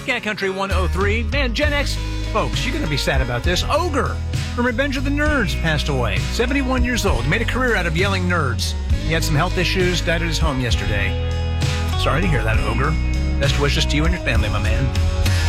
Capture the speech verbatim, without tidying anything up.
Cat Country one oh three. Man, Gen X folks, you're going to be sad about this. Ogre from Revenge of the Nerds passed away. seventy-one years old. Made a career out of yelling nerds. He had some health issues. Died at his home yesterday. Sorry to hear that, Ogre. Best wishes to you and your family, my man.